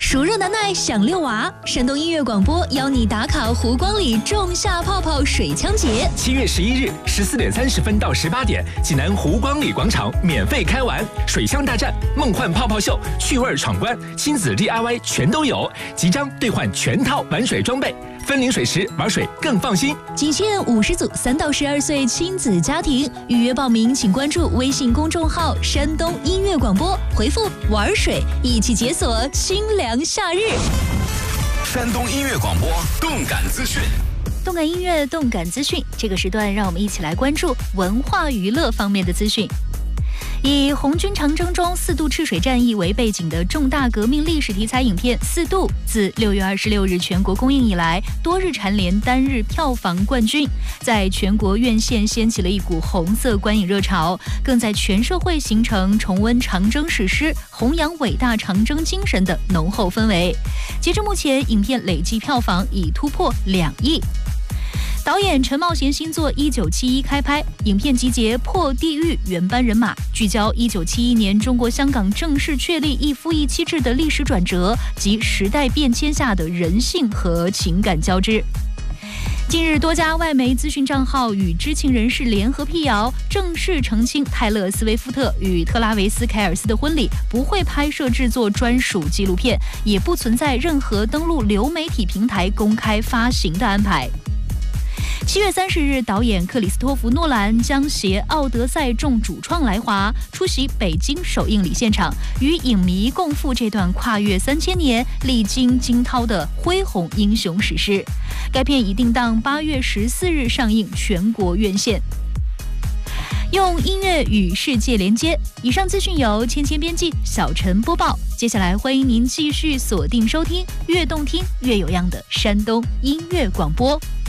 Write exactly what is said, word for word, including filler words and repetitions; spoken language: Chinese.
熟热难耐想遛娃，山东音乐广播邀你打卡湖光里仲夏泡泡水枪节。 七月十一日十四点三十分到十八点，济南湖光里广场免费开玩，水枪大战、梦幻泡泡秀、趣味闯关、亲子 D I Y 全都有，即将兑换全套玩水装备。分龄水时玩水更放心， 仅限五十组三到十二岁亲子家庭，预约报名请关注微信公众号山东音乐广播，回复玩水，一起解锁清凉夏日。 山东音乐广播动感资讯， 动感音乐动感资讯，这个时段让我们一起来关注文化娱乐方面的资讯。以红军长征中四渡赤水战役为背景的重大革命历史题材影片《四渡》自六月二十六日全国公映以来，多日蝉联单日票房冠军，在全国院线掀起了一股红色观影热潮，更在全社会形成重温长征史诗、弘扬伟大长征精神的浓厚氛围。截至目前，影片累计票房已突破两亿。导演陈茂贤新作《一九七一》开拍，影片集结破地狱原班人马，聚焦一九七一年中国香港正式确立一夫一妻制的历史转折及时代变迁下的人性和情感交织。近日，多家外媒资讯账号与知情人士联合辟谣，正式澄清泰勒·斯威夫特与特拉维斯·凯尔斯的婚礼不会拍摄制作专属纪录片，也不存在任何登陆流媒体平台公开发行的安排。七月三十日，导演克里斯托弗·诺兰将携《奥德赛》众主创来华，出席北京首映礼现场，与影迷共赴这段跨越三千年、历经惊涛的恢宏英雄史诗。该片已定档八月十四日上映全国院线。用音乐与世界连接。以上资讯由芊芊编辑，小陈播报。接下来欢迎您继续锁定收听，越动听越有样的山东音乐广播。